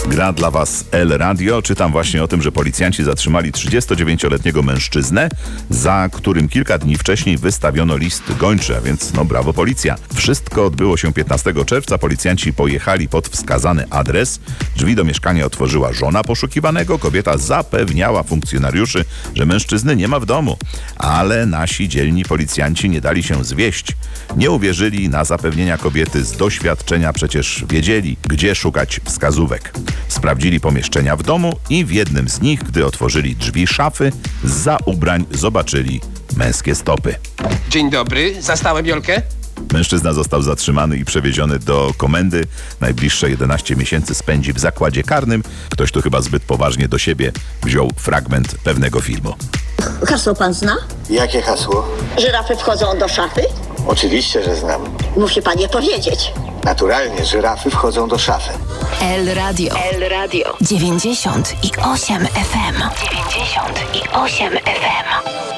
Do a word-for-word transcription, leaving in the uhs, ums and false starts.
Gra dla Was El Radio. Czytam właśnie o tym, że policjanci zatrzymali trzydziestodziewięcioletniego mężczyznę, za którym kilka dni wcześniej wystawiono list gończy, a więc no brawo policja. Wszystko odbyło się piętnastego czerwca. Policjanci pojechali pod wskazany adres. Drzwi do mieszkania otworzyła żona poszukiwanego. Kobieta zapewniała funkcjonariuszy, że mężczyzny nie ma w domu. Ale nasi dzielni policjanci nie dali się zwieść. Nie uwierzyli na zapewnienia kobiety. Z doświadczenia przecież wiedzieli, gdzie szukać wskazówek. Sprawdzili pomieszczenia w domu i w jednym z nich, gdy otworzyli drzwi szafy, zza ubrań zobaczyli męskie stopy. Dzień dobry, zastałem Jolkę? Mężczyzna został zatrzymany i przewieziony do komendy. Najbliższe jedenaście miesięcy spędzi w zakładzie karnym. Ktoś tu chyba zbyt poważnie do siebie wziął fragment pewnego filmu. Hasło pan zna? Jakie hasło? Żyrafy wchodzą do szafy? Oczywiście, że znam. Musi pan je powiedzieć. Naturalnie, żyrafy wchodzą do szafy. El Radio. El Radio. dziewięćdziesiąt i osiem F M. dziewięćdziesiąt i osiem F M.